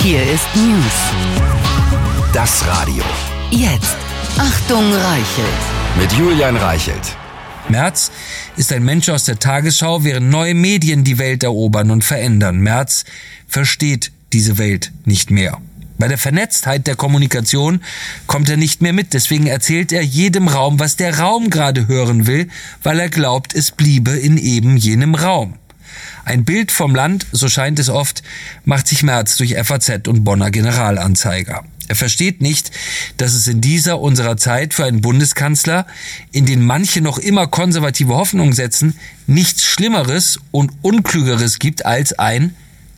Hier ist News. Das Radio. Jetzt. Achtung, Reichelt. Mit Julian Reichelt. Merz ist ein Mensch aus der Tagesschau, während neue Medien die Welt erobern und verändern. Merz versteht diese Welt nicht mehr. Bei der Vernetztheit der Kommunikation kommt er nicht mehr mit. Deswegen erzählt er jedem Raum, was der Raum gerade hören will, weil er glaubt, es bliebe in eben jenem Raum. Ein Bild vom Land, so scheint es oft, macht sich Merz durch FAZ und Bonner Generalanzeiger. Er versteht nicht, dass es in dieser unserer Zeit für einen Bundeskanzler, in den manche noch immer konservative Hoffnung setzen, nichts Schlimmeres und Unklügeres gibt als ein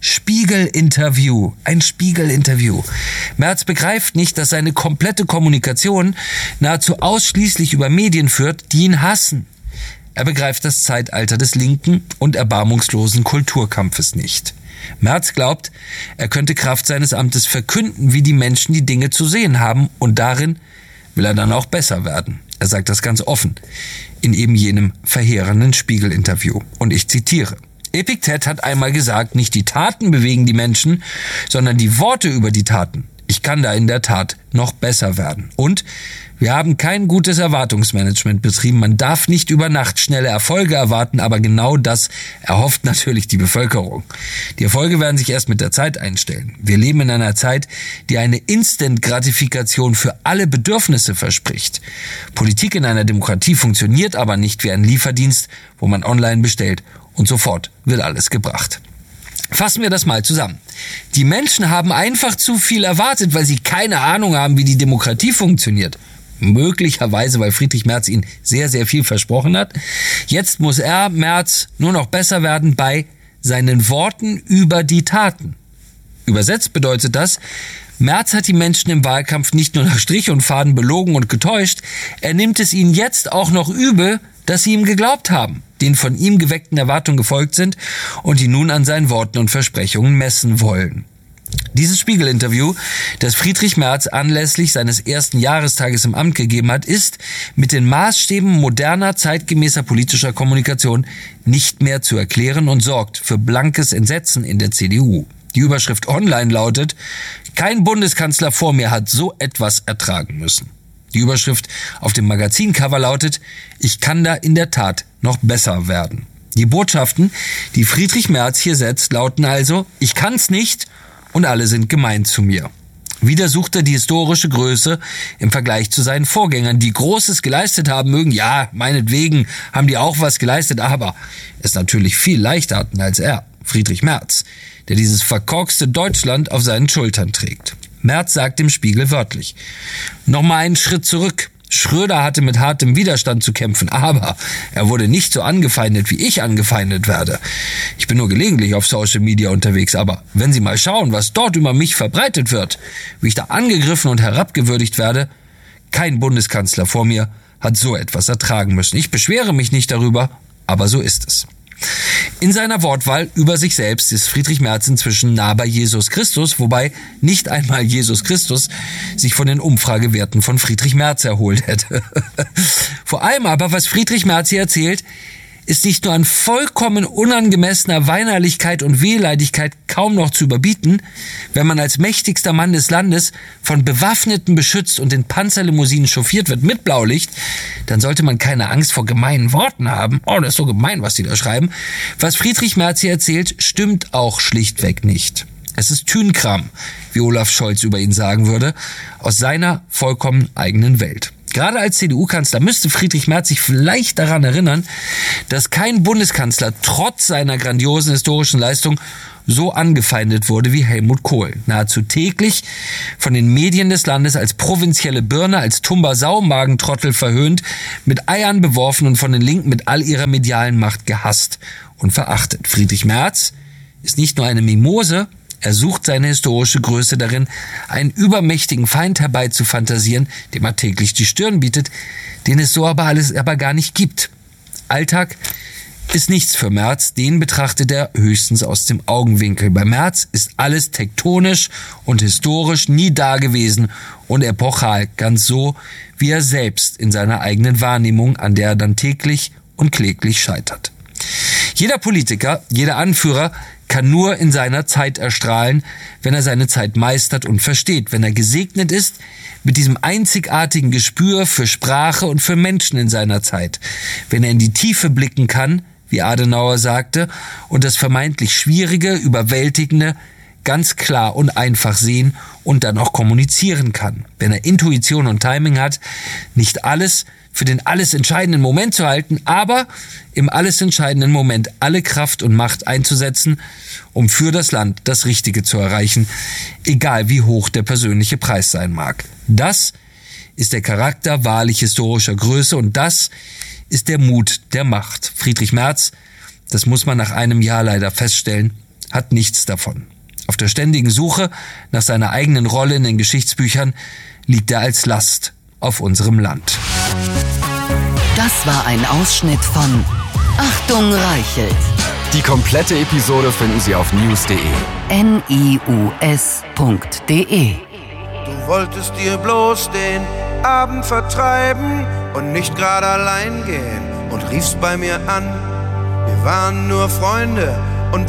Spiegel-Interview. Ein Spiegel-Interview. Merz begreift nicht, dass seine komplette Kommunikation nahezu ausschließlich über Medien führt, die ihn hassen. Er begreift das Zeitalter des linken und erbarmungslosen Kulturkampfes nicht. Merz glaubt, er könnte Kraft seines Amtes verkünden, wie die Menschen die Dinge zu sehen haben, und darin will er dann auch besser werden. Er sagt das ganz offen in eben jenem verheerenden Spiegel-Interview. Und ich zitiere: Epiktet hat einmal gesagt, nicht die Taten bewegen die Menschen, sondern die Worte über die Taten. Ich kann da in der Tat noch besser werden. Und wir haben kein gutes Erwartungsmanagement betrieben. Man darf nicht über Nacht schnelle Erfolge erwarten, aber genau das erhofft natürlich die Bevölkerung. Die Erfolge werden sich erst mit der Zeit einstellen. Wir leben in einer Zeit, die eine Instant-Gratifikation für alle Bedürfnisse verspricht. Politik in einer Demokratie funktioniert aber nicht wie ein Lieferdienst, wo man online bestellt und sofort wird alles gebracht. Fassen wir das mal zusammen. Die Menschen haben einfach zu viel erwartet, weil sie keine Ahnung haben, wie die Demokratie funktioniert. Möglicherweise, weil Friedrich Merz ihnen sehr, sehr viel versprochen hat. Jetzt muss Merz, nur noch besser werden bei seinen Worten über die Taten. Übersetzt bedeutet das, Merz hat die Menschen im Wahlkampf nicht nur nach Strich und Faden belogen und getäuscht, er nimmt es ihnen jetzt auch noch übel, dass sie ihm geglaubt haben, den von ihm geweckten Erwartungen gefolgt sind und die nun an seinen Worten und Versprechungen messen wollen. Dieses Spiegel-Interview, das Friedrich Merz anlässlich seines ersten Jahrestages im Amt gegeben hat, ist mit den Maßstäben moderner, zeitgemäßer politischer Kommunikation nicht mehr zu erklären und sorgt für blankes Entsetzen in der CDU. Die Überschrift online lautet: Kein Bundeskanzler vor mir hat so etwas ertragen müssen. Die Überschrift auf dem Magazincover lautet: Ich kann da in der Tat noch besser werden. Die Botschaften, die Friedrich Merz hier setzt, lauten also: Ich kann's nicht und alle sind gemein zu mir. Wieder sucht er die historische Größe im Vergleich zu seinen Vorgängern, die Großes geleistet haben mögen. Ja, meinetwegen haben die auch was geleistet, aber es natürlich viel leichter hatten als er, Friedrich Merz, der dieses verkorkste Deutschland auf seinen Schultern trägt. Merz sagt im Spiegel wörtlich: Nochmal einen Schritt zurück. Schröder hatte mit hartem Widerstand zu kämpfen, aber er wurde nicht so angefeindet, wie ich angefeindet werde. Ich bin nur gelegentlich auf Social Media unterwegs, aber wenn Sie mal schauen, was dort über mich verbreitet wird, wie ich da angegriffen und herabgewürdigt werde, kein Bundeskanzler vor mir hat so etwas ertragen müssen. Ich beschwere mich nicht darüber, aber so ist es. In seiner Wortwahl über sich selbst ist Friedrich Merz inzwischen nah bei Jesus Christus, wobei nicht einmal Jesus Christus sich von den Umfragewerten von Friedrich Merz erholt hätte. Vor allem aber, was Friedrich Merz hier erzählt, ist nicht nur an vollkommen unangemessener Weinerlichkeit und Wehleidigkeit kaum noch zu überbieten, wenn man als mächtigster Mann des Landes von Bewaffneten beschützt und in Panzerlimousinen chauffiert wird mit Blaulicht, dann sollte man keine Angst vor gemeinen Worten haben. Oh, das ist so gemein, was die da schreiben. Was Friedrich Merz hier erzählt, stimmt auch schlichtweg nicht. Es ist Tünkram, wie Olaf Scholz über ihn sagen würde, aus seiner vollkommen eigenen Welt. Gerade als CDU-Kanzler müsste Friedrich Merz sich vielleicht daran erinnern, dass kein Bundeskanzler trotz seiner grandiosen historischen Leistung so angefeindet wurde wie Helmut Kohl. Nahezu täglich von den Medien des Landes als provinzielle Birne, als tumber Saumagentrottel verhöhnt, mit Eiern beworfen und von den Linken mit all ihrer medialen Macht gehasst und verachtet. Friedrich Merz ist nicht nur eine Mimose, er sucht seine historische Größe darin, einen übermächtigen Feind herbeizufantasieren, dem er täglich die Stirn bietet, den es so aber gar nicht gibt. Alltag ist nichts für Merz, den betrachtet er höchstens aus dem Augenwinkel. Bei Merz ist alles tektonisch und historisch nie dagewesen und epochal, ganz so, wie er selbst in seiner eigenen Wahrnehmung, an der er dann täglich und kläglich scheitert. Jeder Politiker, jeder Anführer kann nur in seiner Zeit erstrahlen, wenn er seine Zeit meistert und versteht, wenn er gesegnet ist mit diesem einzigartigen Gespür für Sprache und für Menschen in seiner Zeit, wenn er in die Tiefe blicken kann, wie Adenauer sagte, und das vermeintlich Schwierige, Überwältigende ganz klar und einfach sehen und dann auch kommunizieren kann. Wenn er Intuition und Timing hat, nicht alles für den alles entscheidenden Moment zu halten, aber im alles entscheidenden Moment alle Kraft und Macht einzusetzen, um für das Land das Richtige zu erreichen, egal wie hoch der persönliche Preis sein mag. Das ist der Charakter wahrlich historischer Größe und das ist der Mut der Macht. Friedrich Merz, das muss man nach einem Jahr leider feststellen, hat nichts davon. Auf der ständigen Suche nach seiner eigenen Rolle in den Geschichtsbüchern liegt er als Last auf unserem Land. Das war ein Ausschnitt von Achtung Reichelt. Die komplette Episode finden Sie auf news.de. NIUS.de. Du wolltest dir bloß den Abend vertreiben und nicht gerade allein gehen und riefst bei mir an. Wir waren nur Freunde